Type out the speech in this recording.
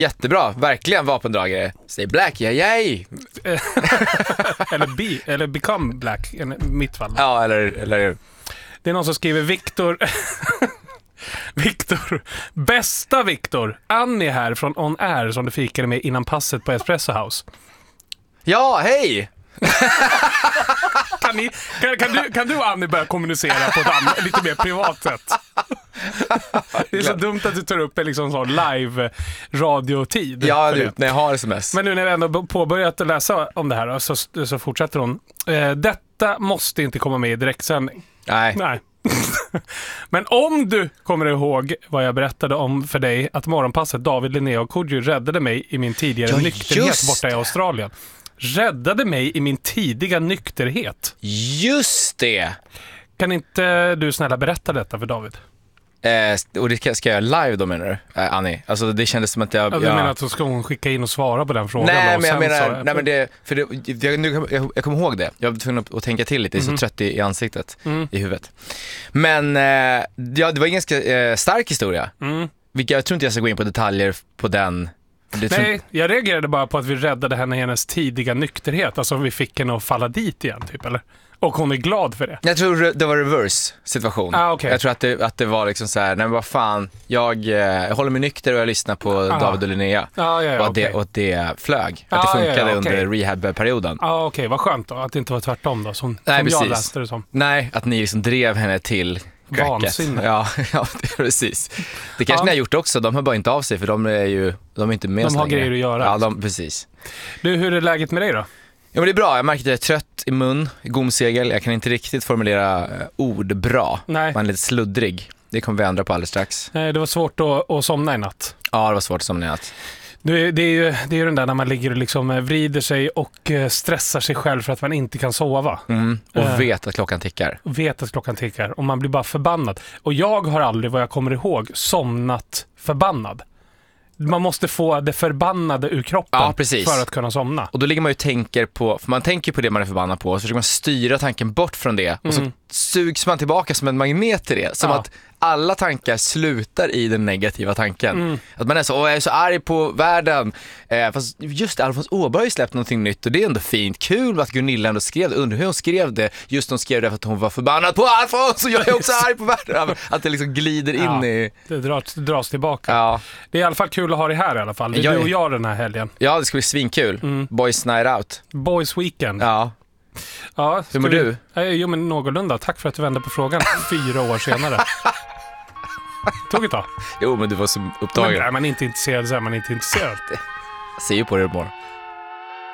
Jättebra, verkligen vapendragare. Stay black, yay! eller become black, i mitt fall. Ja, eller... Det är någon som skriver Viktor... Bästa Viktor. Annie här från On Air som du fikade med innan passet på Espresso House. Ja, hej! Kan du och Annie börja kommunicera på ett lite mer privat sätt? Det är så dumt att du tar upp en liksom sån live radiotid. Ja, när jag har sms. Men nu när vi ändå påbörjat läsa om det här så fortsätter hon. Detta måste inte komma med i direktsändning. Nej. Men om du kommer ihåg vad jag berättade om för dig, att morgonpasset David, Linnea och Kodjo räddade mig i min tidigare nykterhet borta i Australien. Räddade mig i min tidiga nykterhet. Just det! Kan inte du snälla berätta detta för David? Och det ska jag live då, menar du, Annie? Alltså det kändes som att jag... Du menar att då ska hon skicka in och svara på den frågan? Nej, men jag menar... Nej, men jag kommer ihåg det. Jag var tvungen att tänka till lite. Jag är så trött i ansiktet, i huvudet. Men det var en ganska stark historia. Jag tror inte jag ska gå in på detaljer på den. Nej, jag reagerade bara på att vi räddade henne i hennes tidiga nykterhet. Alltså vi fick henne att falla dit igen, typ, eller? Och hon är glad för det. Jag tror det var reverse situation. Okay. Jag tror att det var liksom så här, nej men vad fan, jag håller mig nykter och jag lyssnar på David och Linnea. Och det flög. Att det funkade under rehab-perioden. Okej, vad skönt då. Att det inte var tvärtom då, som jag läste det som. Nej, att ni liksom drev henne till vansinne. Ja, precis. Det kanske ni har gjort också. De har bara inte av sig, för de är inte med. De har grejer att göra. Ja, precis. Du, hur är läget med dig då? Ja, men det är bra. Jag märker att jag är trött i mun, gomsegel. Jag kan inte riktigt formulera ord bra. Nej. Man är lite sluddrig. Det kommer vi ändra på alldeles strax. Nej, det var svårt att somna i natt. Ja, det var svårt att somna i natt. Det är ju den där när man ligger och liksom vrider sig och stressar sig själv för att man inte kan sova. Och vet att klockan tickar. Och man blir bara förbannad. Och jag har aldrig, vad jag kommer ihåg, somnat förbannad. Man måste få det förbannade ur kroppen för att kunna somna. Och då ligger man ju och tänker på, för man tänker på det man är förbannad på, så försöker man styra tanken bort från det. Och så sugs man tillbaka som en magnet till det. Som att alla tankar slutar i den negativa tanken. Att man är så, jag är så arg på världen. Fast just Alfons Åberg har ju släppt någonting nytt, och det är ändå fint. Kul att Gunilla ändå skrev det. Undrar hur hon skrev det. Just hon skrev det för att hon var förbannad på Alfons, och jag är också arg på världen. Att det liksom glider in i... Det dras tillbaka. Ja. Det är i alla fall kul att ha det här i alla fall. Det är du och jag den här helgen. Ja, det ska bli svinkul. Boys night out. Boys weekend. Ja. Hur mår du? Jo, men någorlunda. Tack för att du vände på frågan 4 år senare. Tog ett tag. Jo, men du var så upptagen. Men är man inte intresserad så är man inte intresserad. Se ju på det imorgon.